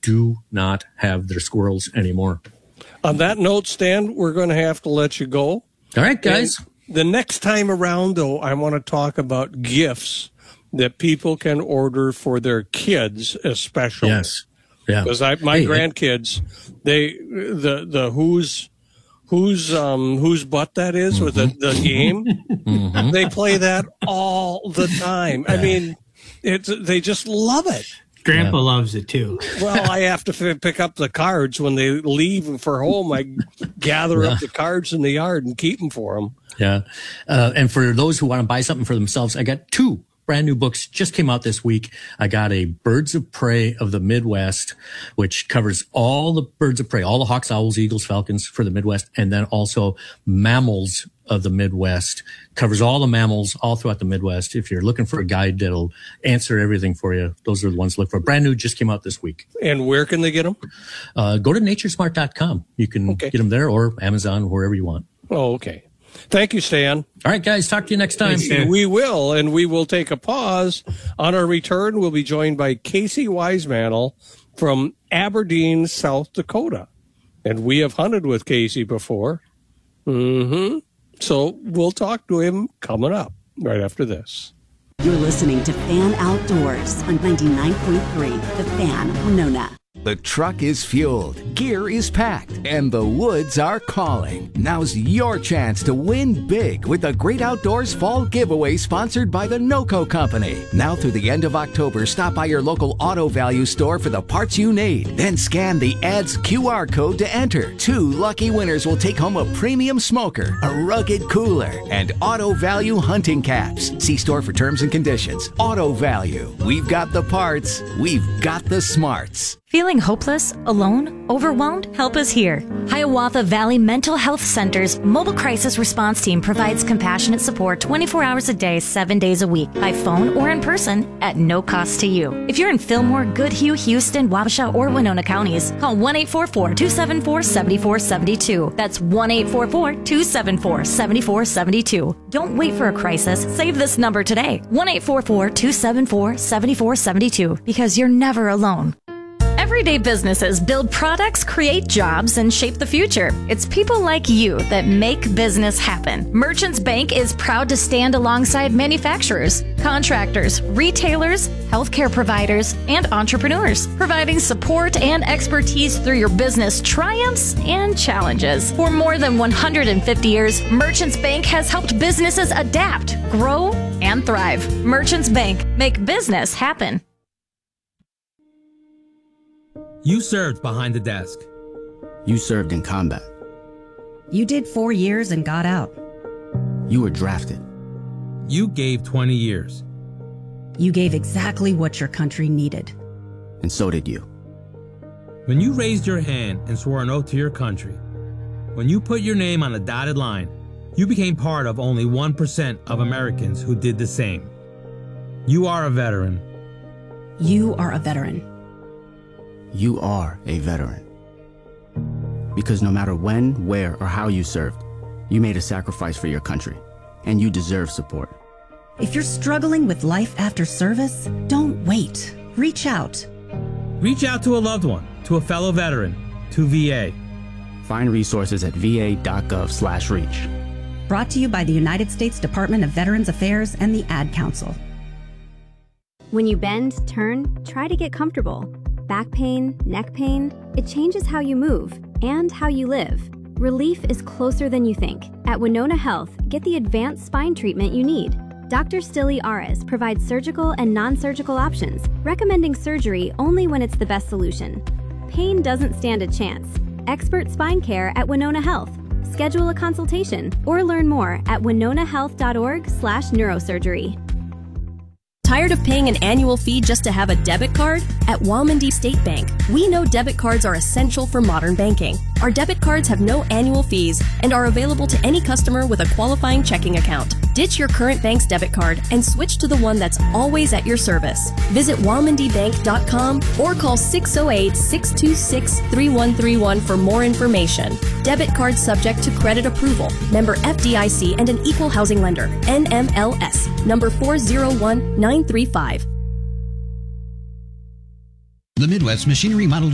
do not have their squirrels anymore. On that note, Stan, we're going to have to let you go. All right, guys. And the next time around, though, I want to talk about gifts that people can order for their kids, especially. Yes. Yeah. Because my grandkids, the whose butt that is with the game, they play that all the time. Yeah. I mean, they just love it. Grandpa loves it too. Well, I have to pick up the cards when they leave for home. I gather up the cards in the yard and keep them for them. Yeah. And for those who want to buy something for themselves, I got 2 brand new books just came out this week. I got a Birds of Prey of the Midwest, which covers all the birds of prey, all the hawks, owls, eagles, falcons for the Midwest, and then also mammals of the Midwest. Covers all the mammals all throughout the Midwest. If you're looking for a guide that'll answer everything for you, those are the ones to look for. Brand new, just came out this week. And where can they get them? Go to naturesmart.com. You can get them there or Amazon, wherever you want. Oh, okay. Thank you, Stan. All right, guys, talk to you next time. We will, and we will take a pause. On our return, we'll be joined by Casey Wisemantel from Aberdeen, South Dakota. And we have hunted with Casey before. So we'll talk to him coming up right after this. You're listening to Fan Outdoors on 99.3, The Fan, Winona. The truck is fueled, gear is packed, and the woods are calling. Now's your chance to win big with the Great Outdoors Fall Giveaway sponsored by the NOCO Company. Now through the end of October, stop by your local Auto Value store for the parts you need. Then scan the ad's QR code to enter. 2 lucky winners will take home a premium smoker, a rugged cooler, and Auto Value hunting caps. See store for terms and conditions. Auto Value. We've got the parts. We've got the smarts. Feeling hopeless, alone, overwhelmed? Help is here. Hiawatha Valley Mental Health Center's mobile crisis response team provides compassionate support 24 hours a day, 7 days a week, by phone or in person at no cost to you. If you're in Fillmore, Goodhue, Houston, Wabasha, or Winona counties, call 1-844-274-7472. That's 1-844-274-7472. Don't wait for a crisis. Save this number today. 1-844-274-7472, because you're never alone. Everyday businesses build products, create jobs, and shape the future. It's people like you that make business happen. Merchants Bank is proud to stand alongside manufacturers, contractors, retailers, healthcare providers, and entrepreneurs, providing support and expertise through your business triumphs and challenges. For more than 150 years, Merchants Bank has helped businesses adapt, grow, and thrive. Merchants Bank, make business happen. You served behind the desk. You served in combat. You did 4 years and got out. You were drafted. You gave 20 years. You gave exactly what your country needed. And so did you. When you raised your hand and swore an oath to your country, when you put your name on a dotted line, you became part of only 1% of Americans who did the same. You are a veteran. You are a veteran. You are a veteran. Because no matter when, where, or how you served, you made a sacrifice for your country, and you deserve support. If you're struggling with life after service, don't wait. Reach out. Reach out to a loved one, to a fellow veteran, to VA. Find resources at va.gov/reach. Brought to you by the United States Department of Veterans Affairs and the Ad Council. When you bend, turn, try to get comfortable. Back pain, neck pain, it changes how you move and how you live. Relief is closer than you think. At Winona Health, get the advanced spine treatment you need. Dr. Stilly Aris provides surgical and non-surgical options, recommending surgery only when it's the best solution. Pain doesn't stand a chance. Expert spine care at Winona Health. Schedule a consultation or learn more at winonahealth.org/neurosurgery. Tired of paying an annual fee just to have a debit card? At Walmondie State Bank, we know debit cards are essential for modern banking. Our debit cards have no annual fees and are available to any customer with a qualifying checking account. Ditch your current bank's debit card and switch to the one that's always at your service. Visit walmondiebank.com or call 608-626-3131 for more information. Debit card subject to credit approval. Member FDIC and an equal housing lender. NMLS. Number 401935. The Midwest Machinery Model